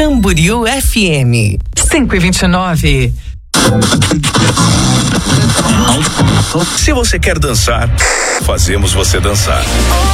Camboriú FM 5:29. Se você quer dançar, fazemos você dançar.